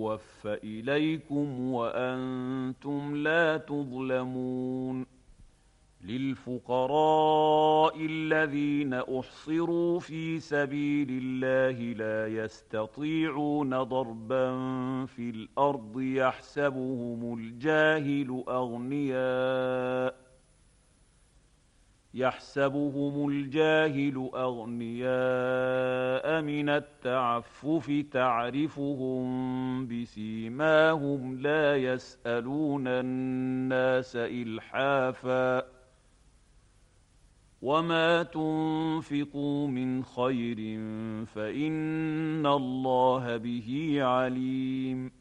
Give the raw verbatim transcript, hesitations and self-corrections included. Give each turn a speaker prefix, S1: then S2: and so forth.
S1: يُوَفَّ إِلَيْكُمْ وَأَنْتُمْ لَا تُظْلَمُونَ لِلْفُقَرَاءِ الَّذِينَ أُحْصِرُوا فِي سَبِيلِ اللَّهِ لَا يَسْتَطِيعُونَ ضَرْبًا فِي الْأَرْضِ يَحْسَبُهُمُ الْجَاهِلُ أَغْنِيَاءَ يحسبهم الجاهل أغنياء من التعفف تعرفهم بسيماهم لا يسألون الناس إلحافا وما تنفقوا من خير فإن الله به عليم